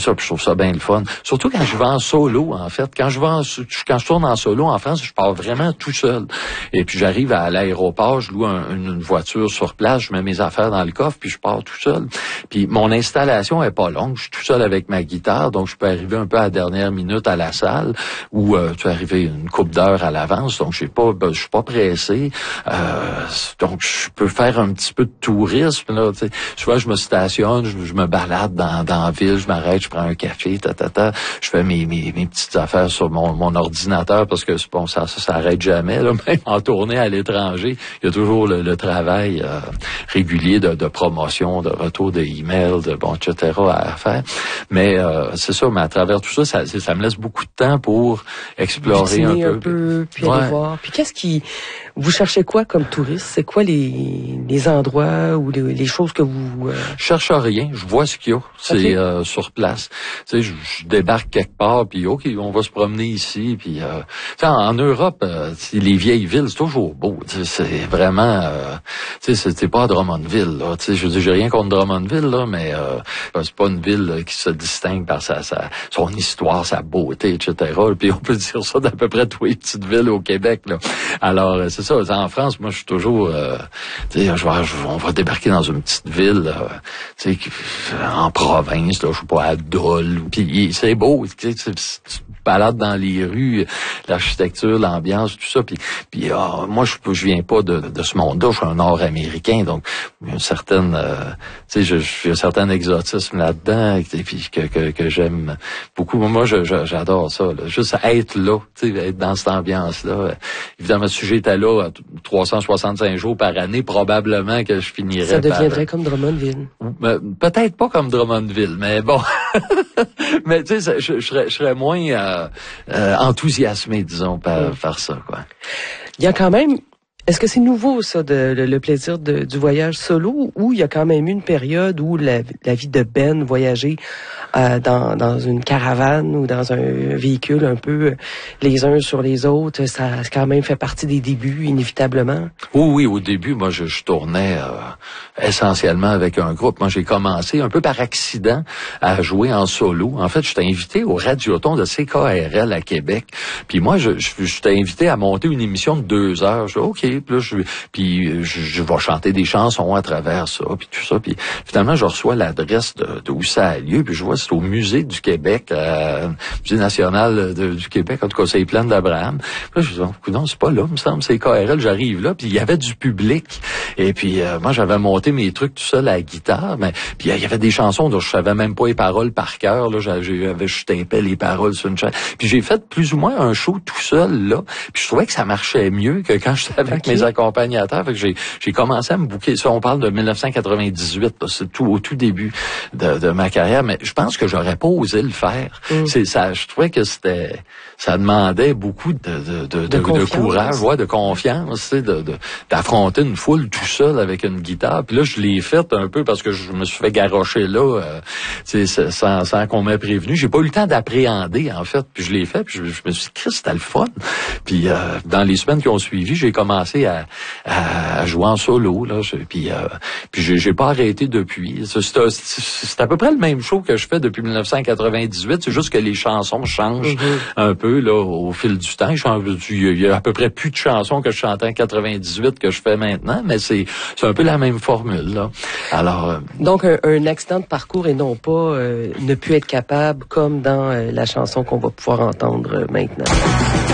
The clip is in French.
ça, puis je trouve ça bien le fun. Surtout quand je vais en solo, en fait. Quand je tourne en solo en France, je pars vraiment tout seul. Et puis j'arrive à l'aéroport, je loue une voiture sur place, je mets mes affaires dans le coffre, puis je pars tout seul. Puis mon installation est pas longue, je suis tout seul avec ma guitare, donc je peux arriver un peu à la dernière minute à la salle, ou tu peux arriver une couple d'heures à l'avance, donc je suis pas pressé. Donc je peux faire un petit peu de tourisme, là, tu sais. Souvent je me stationne, je me balade dans la ville, je m'arrête, je prends un café, je fais mes petites affaires sur mon ordinateur, parce que bon, ça s'arrête jamais, là, même en tournée à l'étranger, il y a toujours le travail régulier de promotion, de retour de email, etc. à faire. Mais c'est ça, mais à travers tout ça, ça me laisse beaucoup de temps pour explorer un peu. Puis aller voir. Puis qu'est-ce qui... Vous cherchez quoi comme touriste? C'est quoi les endroits ou les choses que vous... Je cherche rien, je vois ce qu'il y a. C'est sur place. Tu sais, je débarque quelque part, puis OK, on va se promener ici. Puis en Europe, les vieilles villes, c'est toujours beau. C'est vraiment... c'est pas à Drummondville, là. Tu sais, je veux dire, j'ai rien contre Drummondville, là, mais c'est pas une ville qui se distingue par son histoire, sa beauté, etc. Puis on peut dire ça d'à peu près toutes les petites villes au Québec, là. Alors, c'est ça. En France, moi, je suis toujours... on va débarquer dans une petite ville, en province, là, je sais pas, à Dole. Puis c'est beau, tu balades dans les rues, l'architecture, l'ambiance, tout ça. Puis moi, je viens pas de ce monde-là. Je suis un Nord-Américain, donc il y a une certaine, j'ai un certain exotisme là-dedans, puis que j'aime beaucoup. Moi, j'adore ça. Là. Juste être là, être dans cette ambiance-là. Évidemment, si j'étais là 365 jours par année, probablement que je finirais. Ça deviendrait comme Drummondville. Peut-être pas comme Drummondville, mais bon. Mais tu sais, je serais moins enthousiasmé, disons, par ça, quoi. Il y a quand même... Est-ce que c'est nouveau, ça, le plaisir du voyage solo, ou il y a quand même eu une période où la vie de Ben, voyager dans une caravane ou dans un véhicule un peu les uns sur les autres, ça a quand même fait partie des débuts, inévitablement? Oui, au début, moi, je tournais essentiellement avec un groupe. Moi, j'ai commencé un peu par accident à jouer en solo. En fait, j'étais invité au Radioton de CKRL à Québec. Puis moi, j'étais invité à monter une émission de 2 heures. Je dis, OK. Puis je vais chanter des chansons à travers ça, puis tout ça. Puis finalement, je reçois l'adresse de où ça a lieu, puis je vois c'est au Musée du Québec, Musée national du Québec, en tout cas, c'est les Plaines d'Abraham. Puis là, je me dis, non, c'est pas là, me semble, c'est KRL. J'arrive là, puis il y avait du public. Et puis moi, j'avais monté mes trucs tout seul à la guitare, mais puis il y avait des chansons dont je savais même pas les paroles par cœur. Là, je tapais les paroles sur une chaîne. Puis j'ai fait plus ou moins un show tout seul là. Puis je trouvais que ça marchait mieux que quand j'étais avec mes accompagnateurs. Fait que j'ai commencé à me booker. Ça, on parle de 1998. C'est au tout début de ma carrière. Mais je pense que j'aurais pas osé le faire. C'est ça. Je trouvais que ça demandait beaucoup de courage, de confiance, d'affronter une foule tout seul avec une guitare. Puis là, je l'ai fait un peu parce que je me suis fait garrocher là, sans qu'on m'ait prévenu. J'ai pas eu le temps d'appréhender, en fait. Puis je l'ai fait. Puis je me suis dit, Christ, c'était le fun. Puis dans les semaines qui ont suivi, j'ai commencé à jouer en solo, là. Puis j'ai pas arrêté depuis. C'est à peu près le même show que je fais depuis 1998. C'est juste que les chansons changent un peu, là, au fil du temps. Il y a à peu près plus de chansons que je chantais en 98 que je fais maintenant, mais c'est un peu la même formule, là. Alors... Donc, un accident de parcours et non pas ne plus être capable, comme dans la chanson qu'on va pouvoir entendre maintenant.